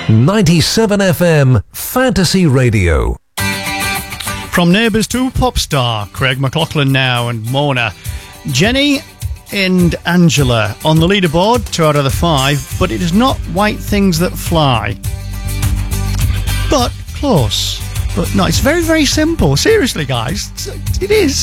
97 FM Fantasy Radio. From Neighbours to Popstar, Craig McLaughlin now and Mona. Jenny and Angela on the leaderboard, 2 out of the 5, but it is not White Things That Fly. But close. But no, it's very, very simple. Seriously, guys, it is.